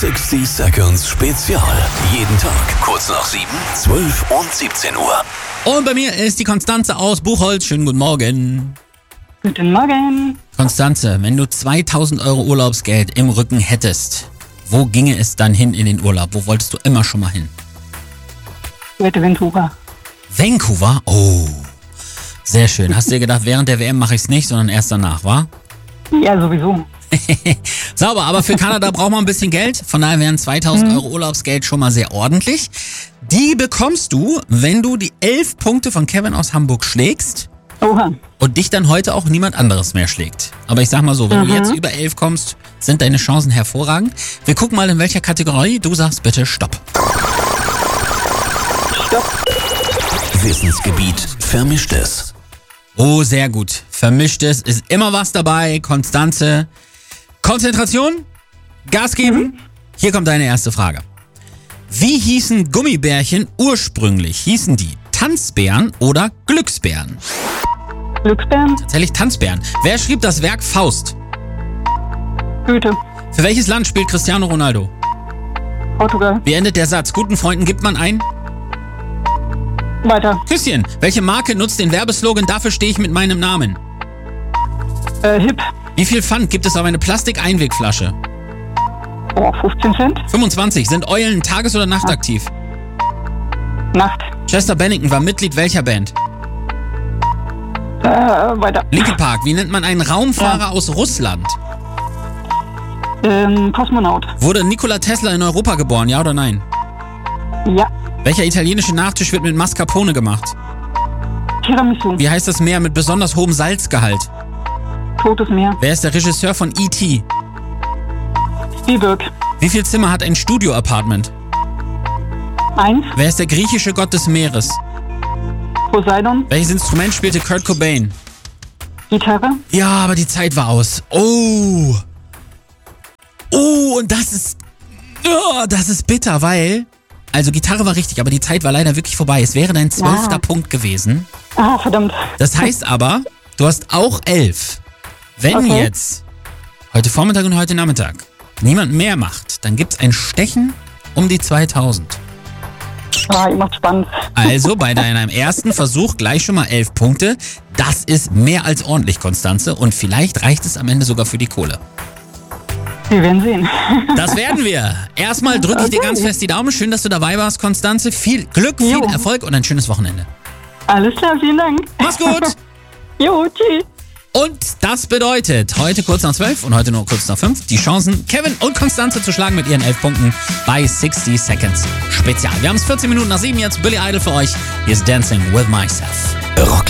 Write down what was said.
60 Seconds Spezial. Jeden Tag kurz nach 7, 12 und 17 Uhr. Und bei mir ist die Konstanze aus Buchholz. Schönen guten Morgen. Guten Morgen. Konstanze, wenn du 2000 Euro Urlaubsgeld im Rücken hättest, wo ginge es dann hin in den Urlaub? Wo wolltest du immer schon mal hin? Ventura. Vancouver? Oh, sehr schön. Hast du dir gedacht, während der WM mache ich es nicht, sondern erst danach, wa? Ja, sowieso. Sauber, aber für Kanada braucht man ein bisschen Geld. Von daher wären 2000 Euro Urlaubsgeld schon mal sehr ordentlich. Die bekommst du, wenn du die 11 Punkte von Kevin aus Hamburg schlägst. Oha. Und dich dann heute auch niemand anderes mehr schlägt. Aber ich sag mal so, wenn du jetzt über 11 kommst, sind deine Chancen hervorragend. Wir gucken mal, in welcher Kategorie. Du sagst bitte Stopp. Stopp. Wissensgebiet Vermischtes. Oh, sehr gut. Vermischtes ist immer was dabei. Konstanze. Konzentration. Gas geben. Hier kommt deine erste Frage. Wie hießen Gummibärchen ursprünglich? Hießen die Tanzbären oder Glücksbären? Glücksbären. Tatsächlich Tanzbären. Wer schrieb das Werk Faust? Goethe. Für welches Land spielt Cristiano Ronaldo? Portugal. Wie endet der Satz? Guten Freunden gibt man ein? Weiter. Küsschen. Welche Marke nutzt den Werbeslogan Dafür stehe ich mit meinem Namen? Hip. Wie viel Pfand gibt es auf eine Plastik-Einwegflasche? Oh, 15 Cent. 25. Sind Eulen tages- oder nachtaktiv? Nacht. Chester Bennington war Mitglied welcher Band? Weiter. Linkin Park. Wie nennt man einen Raumfahrer aus Russland? Kosmonaut. Wurde Nikola Tesla in Europa geboren, ja oder nein? Ja. Welcher italienische Nachtisch wird mit Mascarpone gemacht? Tiramisu. Wie heißt das Meer mit besonders hohem Salzgehalt? Totes Meer. Wer ist der Regisseur von E.T.? Spielberg. Wie viel Zimmer hat ein Studio-Apartment? 1. Wer ist der griechische Gott des Meeres? Poseidon. Welches Instrument spielte Kurt Cobain? Gitarre. Ja, aber die Zeit war aus. Oh. Oh, und das ist bitter, weil... Also Gitarre war richtig, aber die Zeit war leider wirklich vorbei. Es wäre dein 12. Punkt gewesen. Ah, verdammt. Das heißt aber, du hast auch 11. Wenn jetzt heute Vormittag und heute Nachmittag niemand mehr macht, dann gibt's ein Stechen um die 2000. Ah, ihr macht spannend. Also bei deinem ersten Versuch gleich schon mal 11 Punkte. Das ist mehr als ordentlich, Konstanze. Und vielleicht reicht es am Ende sogar für die Kohle. Wir werden sehen. Das werden wir. Erstmal drücke ich dir ganz fest die Daumen. Schön, dass du dabei warst, Konstanze. Viel Glück, viel Erfolg und ein schönes Wochenende. Alles klar, vielen Dank. Mach's gut. Jo, tschüss. Und das bedeutet, heute kurz nach 12 und heute nur kurz nach 5, die Chancen, Kevin und Konstanze zu schlagen mit ihren 11 Punkten bei 60 Seconds Spezial. Wir haben es 14 Minuten nach 7 jetzt. Billy Idol für euch. Hier ist Dancing with Myself. Rock